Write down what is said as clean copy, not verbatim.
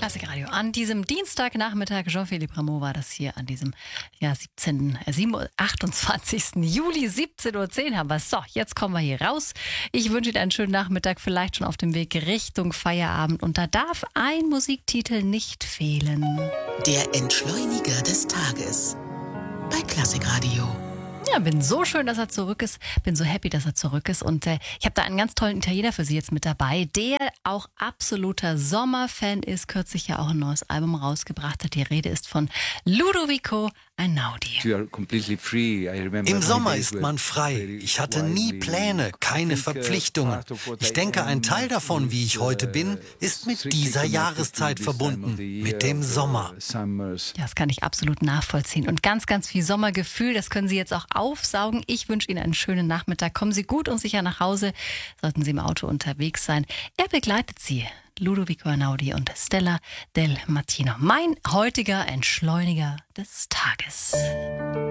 Klassikradio. An diesem Dienstagnachmittag, Jean-Philippe Rameau war das hier an diesem 28. Juli, 17.10 Uhr haben wir. So, jetzt kommen wir hier raus. Ich wünsche Ihnen einen schönen Nachmittag, vielleicht schon auf dem Weg Richtung Feierabend. Und da darf ein Musiktitel nicht fehlen. Der Entschleuniger des Tages bei Klassikradio. Ja, bin so schön, dass er zurück ist. Bin so happy, dass er zurück ist. Und ich habe da einen ganz tollen Italiener für Sie jetzt mit dabei, der auch absoluter Sommerfan ist. Kürzlich ja auch ein neues Album rausgebracht hat. Die Rede ist von Ludovico Einaudi. Im Sommer ist man frei. Ich hatte nie Pläne, keine Verpflichtungen. Ich denke, ein Teil davon, wie ich heute bin, ist mit dieser Jahreszeit verbunden, mit dem Sommer. Ja, das kann ich absolut nachvollziehen. Und ganz, ganz viel Sommergefühl, das können Sie jetzt auch aufsaugen. Ich wünsche Ihnen einen schönen Nachmittag. Kommen Sie gut und sicher nach Hause. Sollten Sie im Auto unterwegs sein. Er begleitet Sie, Ludovico Einaudi und Stella del Martino. Mein heutiger Entschleuniger des Tages.